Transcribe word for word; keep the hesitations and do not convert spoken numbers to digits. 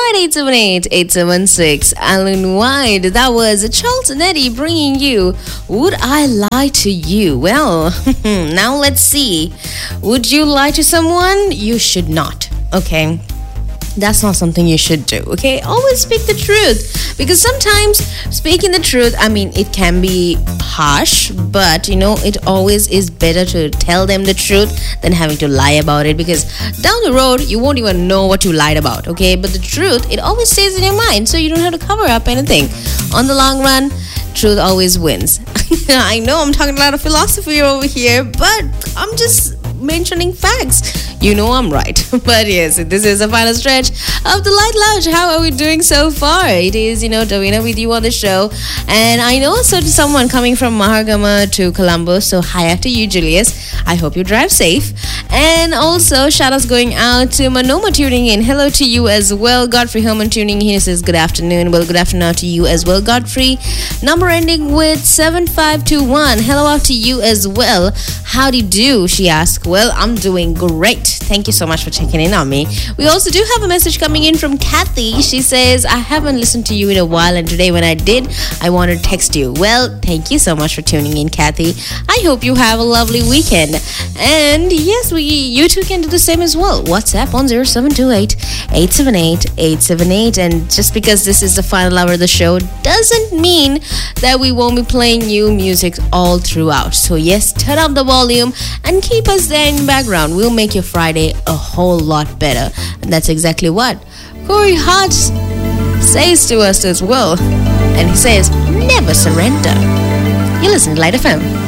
eight seven eight, eight seven six. Alan White. That was Charlton Eddie bringing you Would I Lie to You? Well, now let's see. Would you lie to someone? You should not. Okay. That's not something you should do, okay? Always speak the truth. Because sometimes speaking the truth, I mean, it can be harsh, but, you know, it always is better to tell them the truth than having to lie about it. Because down the road, you won't even know what you lied about, okay? But the truth, it always stays in your mind, so you don't have to cover up anything. On the long run, truth always wins. I know I'm talking a lot of philosophy over here, but I'm just mentioning facts. You know I'm right. But yes, this is the final stretch of the Light Lounge. How are we doing so far? It is, you know, Davina with you on the show. And I know so to someone coming from Mahagama to Colombo. So hi after you, Julius. I hope you drive safe. And also, shout outs going out to Manoma tuning in. Hello to you as well. Godfrey Herman tuning in. He says good afternoon. Well, good afternoon to you as well, Godfrey. Number ending with seven five two one. Hello out to you as well. Howdy do, she asks. Well, I'm doing great. Thank you so much for checking in on me. We also do have a message coming in from Kathy. She says, I haven't listened to you in a while, and today when I did, I wanted to text you. Well, thank you so much for tuning in, Kathy. I hope you have a lovely weekend. And yes, we you too can do the same as well. WhatsApp on zero seven two eight, eight seven eight, eight seven eight. And just because this is the final hour of the show doesn't mean that we won't be playing new music all throughout. So yes, turn up the volume and keep us there in the background. We'll make your Friday a whole lot better. And that's exactly what Corey Hart says to us as well. And he says, never surrender. You listen to Light F M.